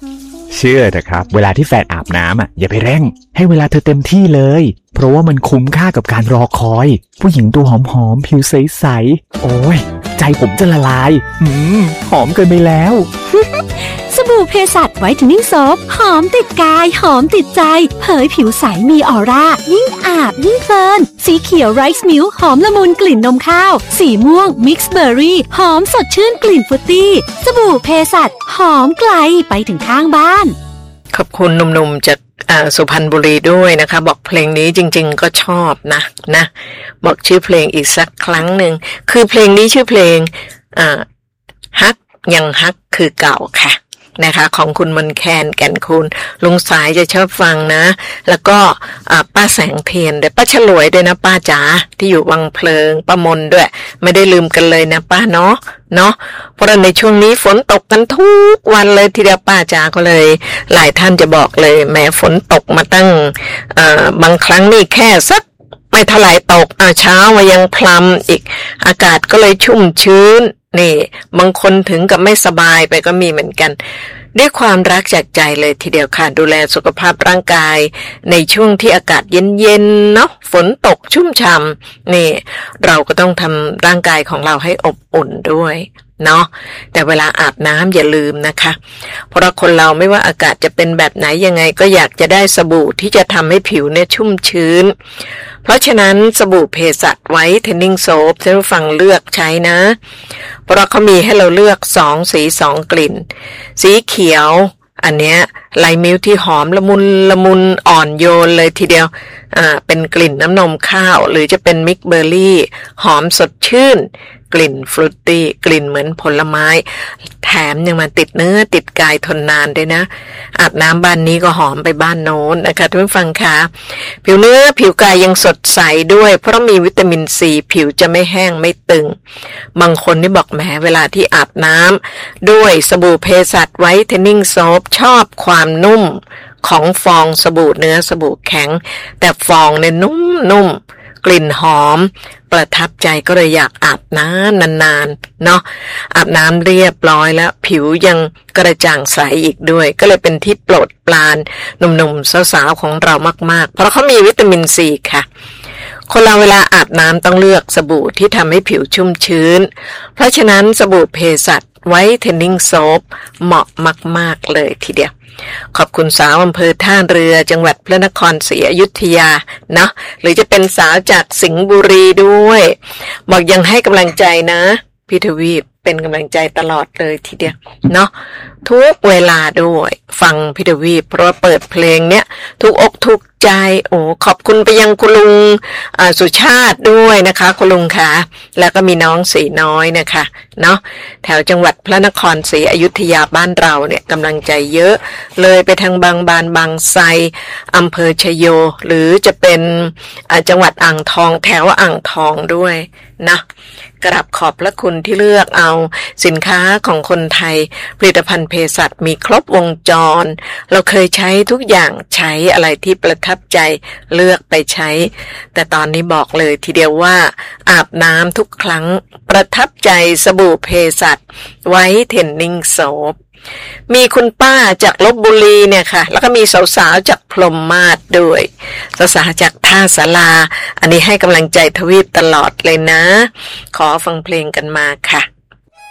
เชื่อเถอะครับเวลาที่แฟนอาบน้ำอย่าไปเร่งให้เวลาเธอเต็มที่เลยเพราะว่ามันคุ้มค่ากับการรอคอยผู้หญิงตัวหอมๆผิวใสๆโอ้ยใจผมจะละลายหอมเกินไปแล้วสบู่เพสัชไวท์เทนนิ่งโซฟหอมติดกายหอมติดใจเผยผิวใสมีออร่ายิ่งอาบยิ่งเพลินสีเขียวไรซ์มิลค์หอมละมุนกลิ่นนมข้าวสีม่วงมิกซ์เบอร์รี่หอมสดชื่นกลิ่นฟรุตตี้สบู่เพสัชหอมไกลไปถึงข้างบ้านขอบคุณหนุ่มๆจากสุพรรณบุรีด้วยนะคะบอกเพลงนี้จริงๆก็ชอบนะบอกชื่อเพลงอีกสักครั้งหนึ่งคือเพลงนี้ชื่อเพลงฮักยังฮักคือเก่าค่ะนะคะของคุณมนแคนแก่นคุณลุงสายจะชอบฟังนะแล้วก็ป้าแสงเทียนด้วยป้าฉลวยด้วยนะป้าจ๋าที่อยู่วังเพลิงป้ามนด้วยไม่ได้ลืมกันเลยนะป้าเนาะเพราะในช่วงนี้ฝนตกกันทุกวันเลยทีเดียวป้าจ๋าก็เลยหลายท่านจะบอกเลยแม้ฝนตกมาตั้งบางครั้งนี่แค่สักไม่เท่าไหร่ตกเช้ามายังพลัมอีกอากาศก็เลยชุ่มชื้นนี่บางคนถึงกับไม่สบายไปก็มีเหมือนกันด้วยความรักจากใจเลยทีเดียวค่ะดูแลสุขภาพร่างกายในช่วงที่อากาศเย็นๆเนาะฝนตกชุ่มฉ่ำนี่เราก็ต้องทำร่างกายของเราให้อบอุ่นด้วยเนาะแต่เวลาอาบน้ำอย่าลืมนะคะเพราะคนเราไม่ว่าอากาศจะเป็นแบบไหนยังไงก็อยากจะได้สบู่ที่จะทำให้ผิวเนี่ยชุ่มชื้นเพราะฉะนั้นสบู่เพสัชไวท์เทนนิ่งโซฟท่านผู้ฟังเลือกใช้นะเพราะเขามีให้เราเลือก2สี2กลิ่นสีเขียวอันเนี้ยไลท์มิลค์ที่หอมละมุนอ่อนโยนเลยทีเดียวเป็นกลิ่นน้ำนมข้าวหรือจะเป็นมิกซ์เบอร์รี่หอมสดชื่นกลิ่นฟรุตตี้กลิ่นเหมือนผลไม้แถมยังมาติดเนื้อติดกายทนนานด้วยนะอาบน้ำบ้านนี้ก็หอมไปบ้านโน้นนะคะทุกท่านฟังค่ะผิวเนื้อผิวกายยังสดใสด้วยเพราะมีวิตามินซีผิวจะไม่แห้งไม่ตึงบางคนนี่บอกแหมเวลาที่อาบน้ำด้วยสบู่เพสัชไวท์เทนนิ่งโซฟชอบความนุ่มของฟองสบู่เนื้อสบู่แข็งแต่ฟองเนี่ยนุ่มกลิ่นหอมประทับใจก็เลยอยากอาบน้ำนานๆเนาะอาบน้ำเรียบร้อยแล้วผิวยังกระจ่างใสอีกด้วยก็เลยเป็นที่โปรดปรานหนุ่มๆสาวๆของเรามากๆเพราะเขามีวิตามินซีค่ะคนเราเวลาอาบน้ำต้องเลือกสบู่ที่ทำให้ผิวชุ่มชื้นเพราะฉะนั้นสบู่เพสัชไวท์เทนนิ่งโซฟเหมาะมากๆเลยทีเดียวขอบคุณสาวอำเภอท่าเรือจังหวัดพระนครศรีอยุธยาเนาะหรือจะเป็นสาวจากสิงห์บุรีด้วยบอกยังให้กำลังใจนะพี่ทวีปเป็นกำลังใจตลอดเลยทีเดียวเนาะทุกเวลาด้วยฟังพี่ทวีปเพราะว่าเปิดเพลงเนี้ยทุกอกทุกใจโอ้ขอบคุณไปยังคุณลุงสุชาติด้วยนะคะคุณลุงค่ะแล้วก็มีน้องสีน้อยนะคะเนาะแถวจังหวัดพระนครศรีอยุธยาบ้านเราเนี่ยกำลังใจเยอะเลยไปทางบางบานบางไทรอำเภอชโยหรือจะเป็นจังหวัดอ่างทองแถวอ่างทองด้วยนะกราบขอบพระคุณที่เลือกเอาสินค้าของคนไทยผลิตภัณฑ์เภสัชมีครบวงจรเราเคยใช้ทุกอย่างใช้อะไรที่ประทับใจเลือกไปใช้แต่ตอนนี้บอกเลยทีเดียวว่าอาบน้ำทุกครั้งประทับใจสบู่เภสัชไวท์เทนนิ่งโซฟมีคุณป้าจากลพบุรีเนี่ยค่ะแล้วก็มีสาวๆจากพรหมมาศด้วยสาวๆจากท่าศาลาอันนี้ให้กำลังใจทวีปตลอดเลยนะขอฟังเพลงกันมาค่ะ